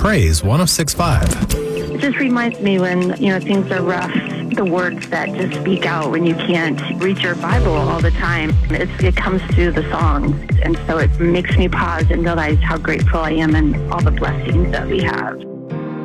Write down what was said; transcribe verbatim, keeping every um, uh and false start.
Praise one oh six point five. It just reminds me when, you know, things are rough, the words that just speak out when you can't read your Bible all the time. It's, it comes through the songs, and so it makes me pause and realize how grateful I am and all the blessings that we have.